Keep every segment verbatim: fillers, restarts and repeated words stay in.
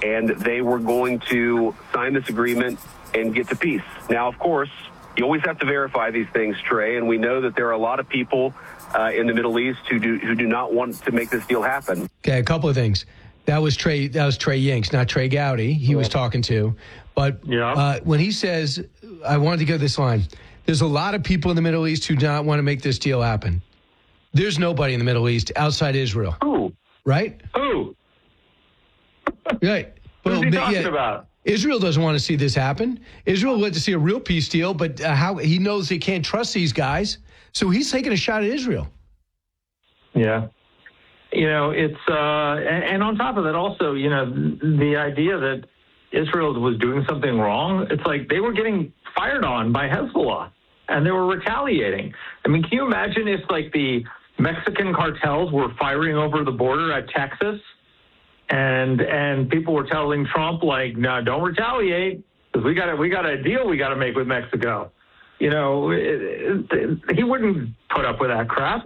and they were going to sign this agreement and get to peace. Now, of course, you always have to verify these things, Trey, and we know that there are a lot of people uh, in the Middle East who do who do not want to make this deal happen. Okay, a couple of things. That was Trey. That was Trey Yingst, not Trey Gowdy. He was talking to, but yeah. uh, when he says, "I wanted to get this line," there's a lot of people in the Middle East who do not want to make this deal happen. There's nobody in the Middle East outside Israel. Who? Right? Who? Right. Who's well, he talking yeah, about? Israel doesn't want to see this happen. Israel would like to see a real peace deal, but uh, how he knows they can't trust these guys, so he's taking a shot at Israel. Yeah. You know, it's, uh, and, and on top of that also, you know, the idea that Israel was doing something wrong, it's like they were getting fired on by Hezbollah and they were retaliating. I mean, can you imagine if like the Mexican cartels were firing over the border at Texas and, and people were telling Trump like, no, don't retaliate because we got a, we got a deal we got to make with Mexico. You know, it, it, he wouldn't put up with that crap.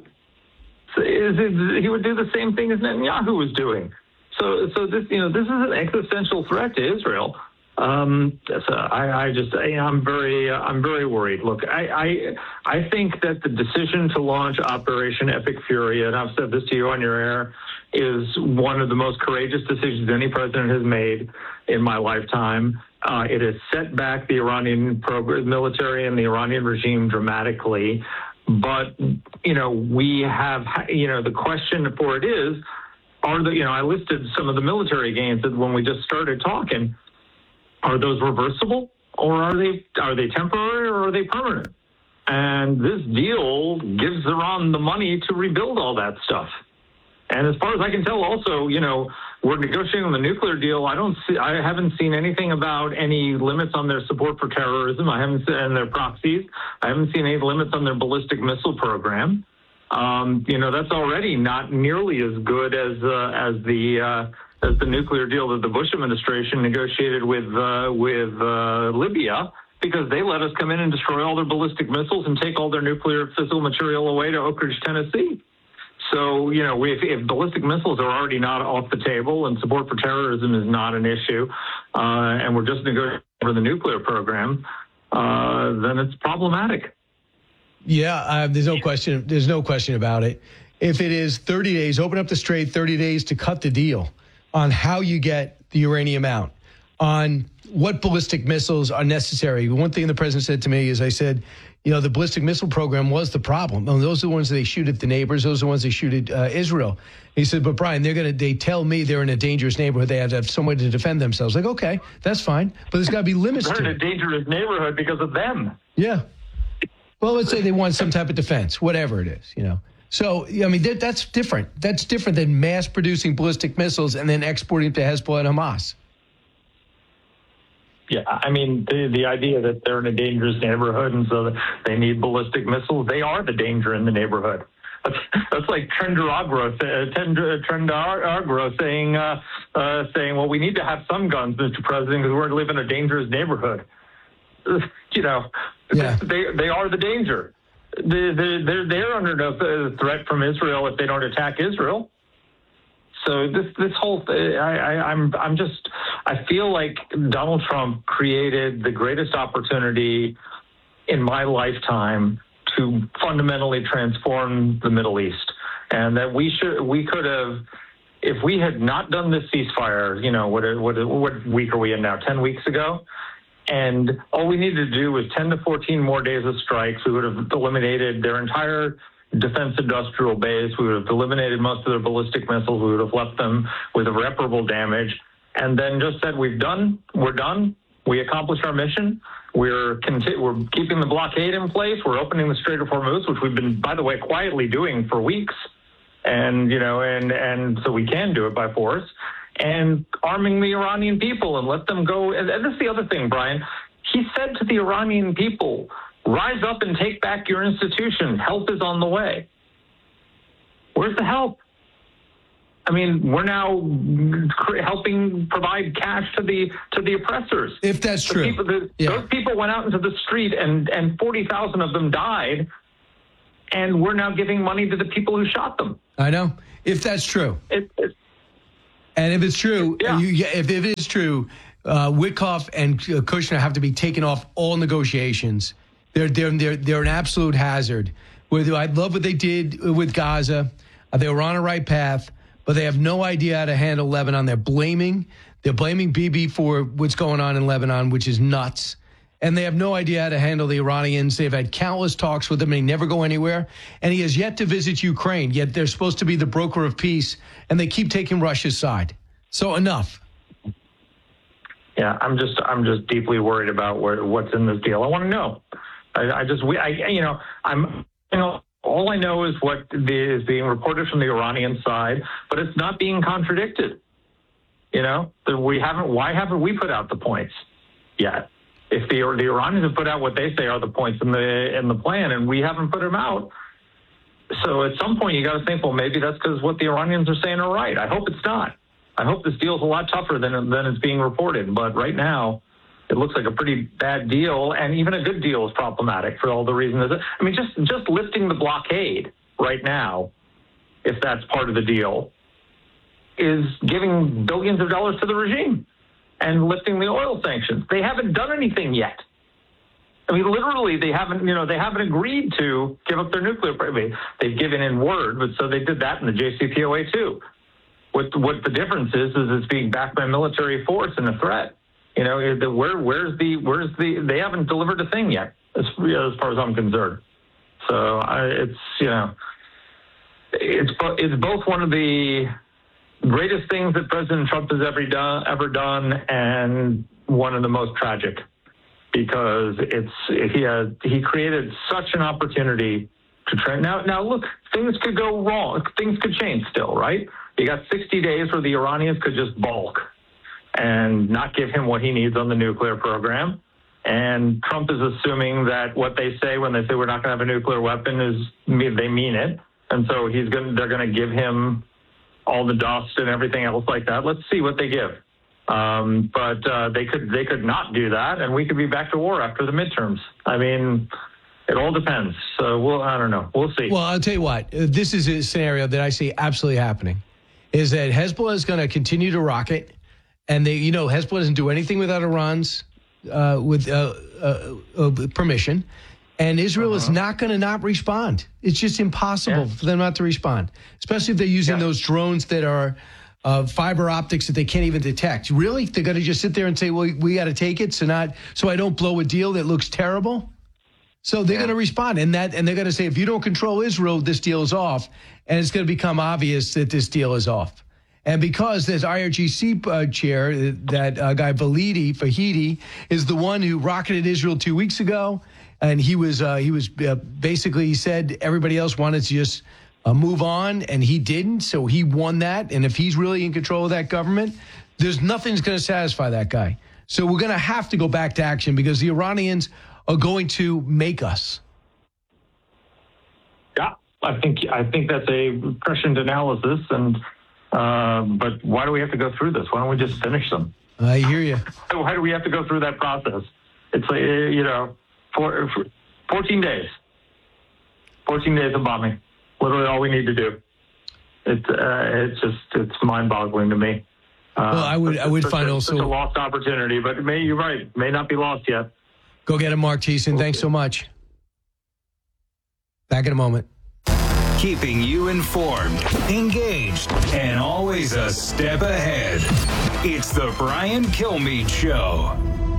Is it, he would do the same thing as Netanyahu was doing. So, so this, you know, this is an existential threat to Israel. Um, so I, I just, I, I'm very, uh, I'm very worried. Look, I, I, I think that the decision to launch Operation Epic Fury, and I've said this to you on your air, is one of the most courageous decisions any president has made in my lifetime. Uh, it has set back the Iranian program, military and the Iranian regime dramatically. But, you know, we have, you know, the question for it is, are the, you know, I listed some of the military gains that when we just started talking, are those reversible or are they, are they temporary or are they permanent? And this deal gives Iran the money to rebuild all that stuff. And as far as I can tell, also, you know, we're negotiating on the nuclear deal. I don't see, I haven't seen anything about any limits on their support for terrorism. I haven't seen and their proxies. I haven't seen any limits on their ballistic missile program. Um, you know, that's already not nearly as good as uh, as the uh, as the nuclear deal that the Bush administration negotiated with uh, with uh, Libya, because they let us come in and destroy all their ballistic missiles and take all their nuclear fissile material away to Oak Ridge, Tennessee. So, you know, if, if ballistic missiles are already not off the table and support for terrorism is not an issue, uh, and we're just negotiating for the nuclear program, uh, then it's problematic. Yeah, uh, there's no question. There's no question about it. If it is thirty days, open up the strait, thirty days to cut the deal on how you get the uranium out, on what ballistic missiles are necessary. One thing the president said to me is, I said, you know, the ballistic missile program was the problem. And those are the ones that they shoot at the neighbors. Those are the ones they shoot at uh, Israel. He said, but Brian, they're going to, they tell me they're in a dangerous neighborhood. They have to have somewhere to defend themselves. Like, okay, that's fine. But there's got to be limits They're to in it. a dangerous neighborhood because of them. Yeah. Well, let's say they want some type of defense, whatever it is, you know. So, I mean, that, that's different. That's different than mass producing ballistic missiles and then exporting to Hezbollah and Hamas. Yeah, I mean, the, the idea that they're in a dangerous neighborhood and so they need ballistic missiles, they are the danger in the neighborhood. That's, that's like Trendaragro, uh, Trendaragro saying, uh, uh, saying, well, we need to have some guns, Mister President, because we're living in a dangerous neighborhood. You know, yeah. they they are the danger. They, they're, they're under no threat from Israel if they don't attack Israel. So this this whole thing, I, I, I'm I'm just I feel like Donald Trump created the greatest opportunity in my lifetime to fundamentally transform the Middle East, and that we should we could have, if we had not done this ceasefire, you know, what what what week are we in now? Ten weeks ago. And all we needed to do was ten to fourteen more days of strikes. We would have eliminated their entire defense industrial base. We would have eliminated most of their ballistic missiles. We would have left them with irreparable damage. And then just said, we've done, we're done. We accomplished our mission. We're conti- we're keeping the blockade in place. We're opening the Strait of Hormuz, which we've been, by the way, quietly doing for weeks. And, you know, and, and so we can do it by force. And arming the Iranian people and let them go. And that's the other thing, Brian. He said to the Iranian people, rise up and take back your institution. Help is on the way. Where's the help? I mean, we're now helping provide cash to the to the oppressors. If that's the true. People, the, yeah. Those people went out into the street and, and forty thousand of them died. And we're now giving money to the people who shot them. I know. If that's true. It, it, And if it's true, Yeah. you, if it is true, uh, Witkoff and Kushner have to be taken off all negotiations. They're they're they're they're an absolute hazard. I love what they did with Gaza. They were on a right path, but they have no idea how to handle Lebanon. They're blaming they're blaming Bibi for what's going on in Lebanon, which is nuts. And they have no idea how to handle the Iranians. They've had countless talks with him, and they never go anywhere. And he has yet to visit Ukraine, yet they're supposed to be the broker of peace, and they keep taking Russia's side. So enough. Yeah, I'm just I'm just deeply worried about where, what's in this deal. I want to know. I, I just we I you know I'm you know all I know is what is being reported from the Iranian side, but it's not being contradicted. You know, we haven't. Why haven't we put out the points yet? If the the Iranians have put out what they say are the points in the in the plan, and we haven't put them out, so at some point you got to think, well, maybe that's because what the Iranians are saying are right. I hope it's not. I hope this deal's a lot tougher than than it's being reported. But right now, it looks like a pretty bad deal, and even a good deal is problematic for all the reasons. I mean, just just lifting the blockade right now, if that's part of the deal, is giving billions of dollars to the regime and lifting the oil sanctions. They haven't done anything yet. I mean, literally, they haven't, you know, they haven't agreed to give up their nuclear program. They've given in word, but so they did that in the J C P O A too. What what the difference is is it's being backed by military force and a threat. You know, the, where where's the where's the they haven't delivered a thing yet, as, as far as I'm concerned. So I, it's you know, it's it's both one of the greatest things that President Trump has ever done, ever done, and one of the most tragic, because it's he has he created such an opportunity to try. Now, now look, things could go wrong. Things could change still, right? You got sixty days where the Iranians could just balk and not give him what he needs on the nuclear program. And Trump is assuming that what they say when they say we're not going to have a nuclear weapon is they mean it, and so he's going. They're going to give him all the dust and everything else like that. Let's see what they give. Um, but uh, they could they could not do that, and we could be back to war after the midterms. I mean, it all depends. So we'll I don't know. We'll see. Well, I'll tell you what. This is a scenario that I see absolutely happening. Is that Hezbollah is going to continue to rocket, and they, you know, Hezbollah doesn't do anything without Iran's uh, with uh, uh, uh, permission. And Israel uh-huh. is not going to not respond. It's just impossible yeah. for them not to respond, especially if they're using yeah. those drones that are uh, fiber optics that they can't even detect. Really? They're going to just sit there and say, well, we got to take it so not so I don't blow a deal that looks terrible? So they're yeah. going to respond. And that, and they're going to say, if you don't control Israel, this deal is off. And it's going to become obvious that this deal is off. And because this I R G C uh, chair, that uh, guy Validi, Fahidi, is the one who rocketed Israel two weeks ago. And he was uh, he was uh, basically, he said everybody else wanted to just uh, move on, and he didn't. So he won that. And if he's really in control of that government, there's nothing's going to satisfy that guy. So we're going to have to go back to action because the Iranians are going to make us. Yeah, I think I think that's a prescient analysis. And uh, but why do we have to go through this? Why don't we just finish them? I hear you. Why do we have to go through that process? It's like, you know. For, for fourteen days. fourteen days of bombing. Literally all we need to do. It, uh, it's just, it's mind-boggling to me. Uh, well, I would I would find a, also... It's a lost opportunity, but it may, you're right. It may not be lost yet. Go get him, Mark Thiessen. Thanks so much. Back in a moment. Keeping you informed, engaged, and always a step ahead. It's the Brian Kilmeade Show.